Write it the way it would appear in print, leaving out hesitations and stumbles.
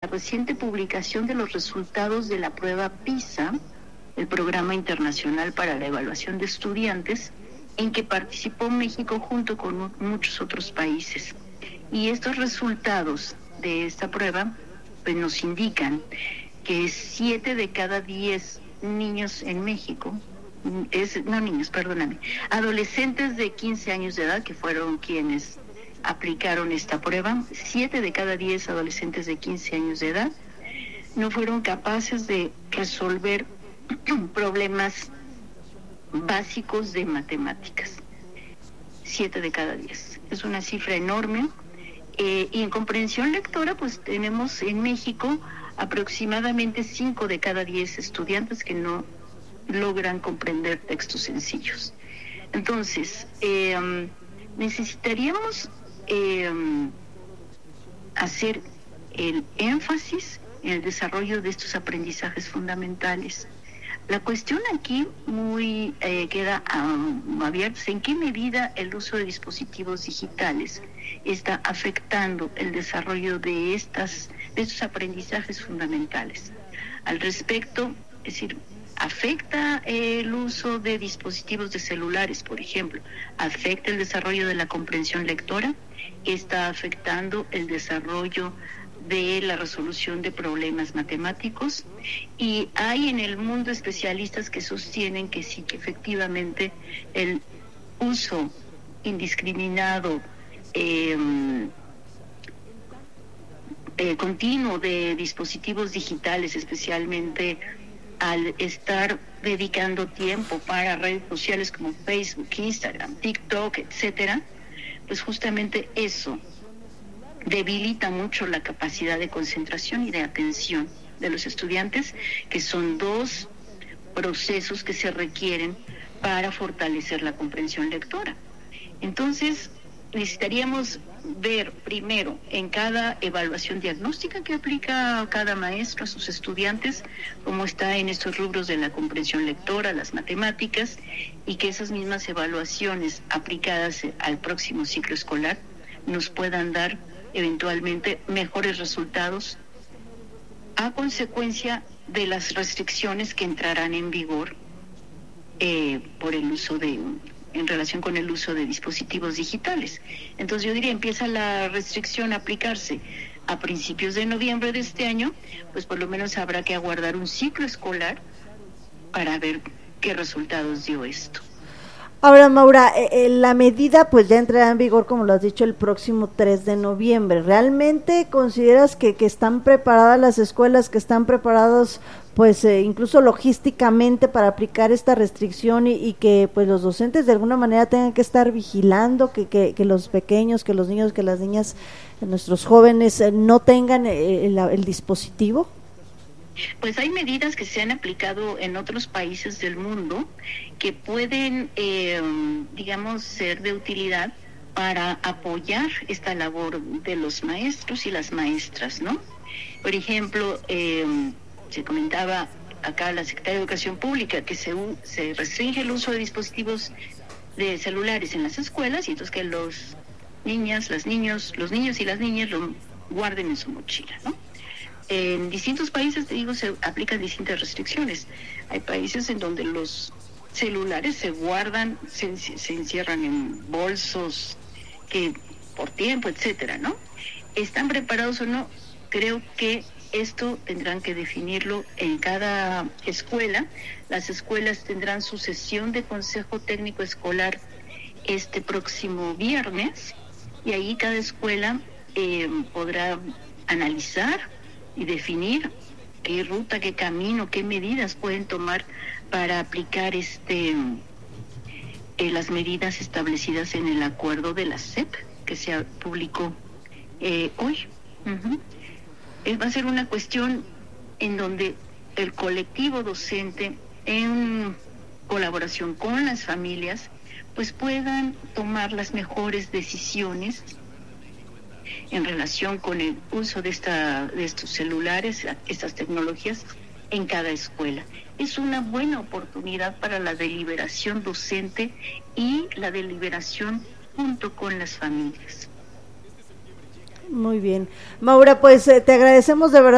reciente publicación de los resultados de la prueba PISA, el Programa Internacional para la Evaluación de Estudiantes, en que participó México junto con muchos otros países. Y estos resultados de esta prueba pues nos indican que 7 de cada 10 niños en México, adolescentes de 15 años de edad, que fueron quienes aplicaron esta prueba, 7 de cada 10 adolescentes de 15 años de edad no fueron capaces de resolver problemas básicos de matemáticas. 7 de cada 10. Es una cifra enorme. Y en comprensión lectora, pues tenemos en México aproximadamente 5 de cada 10 estudiantes que no logran comprender textos sencillos. Entonces, necesitaríamos hacer el énfasis en el desarrollo de estos aprendizajes fundamentales. La cuestión aquí muy queda abierta: ¿en qué medida el uso de dispositivos digitales está afectando el desarrollo de estos aprendizajes fundamentales? Al respecto, es decir, ¿afecta el uso de dispositivos de celulares, por ejemplo? ¿Afecta el desarrollo de la comprensión lectora? ¿Está afectando el desarrollo de la resolución de problemas matemáticos? Y hay en el mundo especialistas que sostienen que sí, que efectivamente el uso indiscriminado, continuo de dispositivos digitales, especialmente al estar dedicando tiempo para redes sociales como Facebook, Instagram, TikTok, etcétera, pues justamente eso debilita mucho la capacidad de concentración y de atención de los estudiantes, que son dos procesos que se requieren para fortalecer la comprensión lectora. Entonces, necesitaríamos ver primero en cada evaluación diagnóstica que aplica cada maestro a sus estudiantes cómo está en estos rubros de la comprensión lectora, las matemáticas, y que esas mismas evaluaciones aplicadas al próximo ciclo escolar nos puedan dar eventualmente mejores resultados a consecuencia de las restricciones que entrarán en vigor por el uso en relación con el uso de dispositivos digitales. Entonces yo diría, empieza la restricción a aplicarse a principios de noviembre de este año, pues por lo menos habrá que aguardar un ciclo escolar para ver qué resultados dio esto. Ahora, Maura, la medida pues ya entrará en vigor, como lo has dicho, el próximo 3 de noviembre. ¿Realmente consideras que están preparadas las escuelas, que están preparados pues incluso logísticamente para aplicar esta restricción y que pues los docentes de alguna manera tengan que estar vigilando que los pequeños, que los niños, que las niñas, nuestros jóvenes no tengan el dispositivo? Pues hay medidas que se han aplicado en otros países del mundo que pueden, ser de utilidad para apoyar esta labor de los maestros y las maestras, ¿no? Por ejemplo, se comentaba acá la Secretaría de Educación Pública que se restringe el uso de dispositivos de celulares en las escuelas, y entonces que los niños y las niñas lo guarden en su mochila, ¿no? En distintos países, te digo, se aplican distintas restricciones. Hay países en donde los celulares se guardan, se encierran en bolsos que por tiempo, etcétera, ¿no? ¿Están preparados o no? Creo que esto tendrán que definirlo en cada escuela. Las escuelas tendrán su sesión de consejo técnico escolar este próximo viernes, y ahí cada escuela podrá analizar y definir qué ruta, qué camino, qué medidas pueden tomar para aplicar las medidas establecidas en el acuerdo de la SEP que se publicó hoy. Va a ser una cuestión en donde el colectivo docente, en colaboración con las familias, pues puedan tomar las mejores decisiones en relación con el uso de estos celulares, estas tecnologías en cada escuela. Es una buena oportunidad para la deliberación docente y la deliberación junto con las familias. Muy bien. Maura, pues te agradecemos de verdad